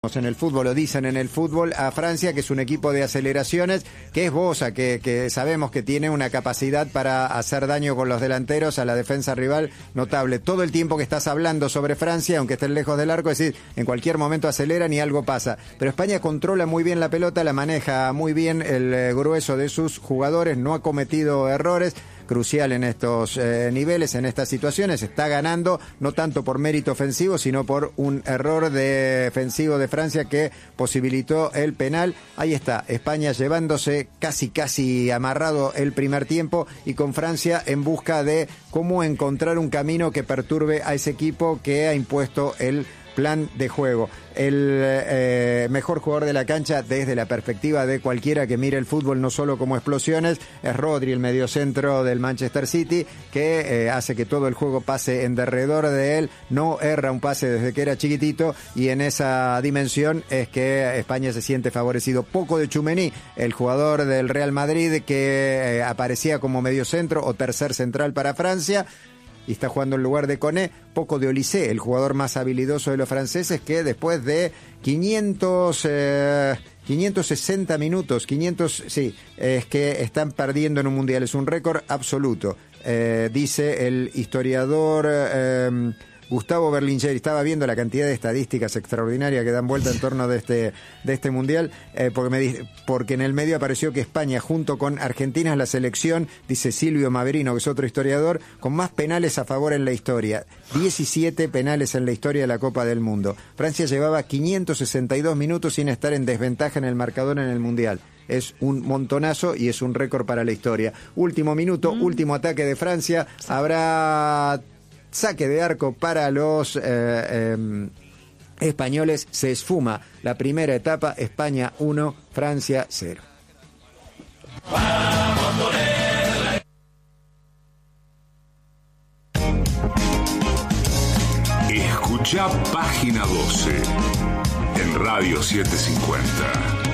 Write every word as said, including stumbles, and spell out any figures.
En el fútbol, lo dicen en el fútbol, a Francia, que es un equipo de aceleraciones, que es Boza, que, que sabemos que tiene una capacidad para hacer daño con los delanteros a la defensa rival notable. Todo el tiempo que estás hablando sobre Francia, aunque estén lejos del arco, es decir, en cualquier momento aceleran y algo pasa. Pero España controla muy bien la pelota, la maneja muy bien el eh, grueso de sus jugadores, no ha cometido errores. Crucial en estos eh, niveles, en estas situaciones, está ganando no tanto por mérito ofensivo, sino por un error defensivo de Francia que posibilitó el penal. Ahí está, España llevándose casi casi amarrado el primer tiempo y con Francia en busca de cómo encontrar un camino que perturbe a ese equipo que ha impuesto el plan de juego. El eh, mejor jugador de la cancha desde la perspectiva de cualquiera que mire el fútbol no solo como explosiones es Rodri, el mediocentro del Manchester City, que eh, hace que todo el juego pase en derredor de él, no erra un pase desde que era chiquitito y en esa dimensión es que España se siente favorecido. Poco de Tchouaméni, el jugador del Real Madrid que eh, aparecía como mediocentro o tercer central para Francia, y está jugando en lugar de Koné. Poco de Olise, el jugador más habilidoso de los franceses, que después de quinientos, eh, quinientos sesenta minutos, quinientos, sí, es que están perdiendo en un mundial, es un récord absoluto, eh, dice el historiador eh, Gustavo Berlingeri. Estaba viendo la cantidad de estadísticas extraordinarias que dan vuelta en torno de este de este mundial, eh, porque me porque en el medio apareció que España junto con Argentina es la selección, dice Silvio Maverino, que es otro historiador, con más penales a favor en la historia. diecisiete penales en la historia de la Copa del Mundo. Francia llevaba quinientos sesenta y dos minutos sin estar en desventaja en el marcador en el mundial. Es un montonazo y es un récord para la historia. Último minuto, mm. último ataque de Francia. Habrá saque de arco para los eh, eh, españoles. Se esfuma la primera etapa. España uno, Francia cero. Escucha Página doce en Radio setecientos cincuenta.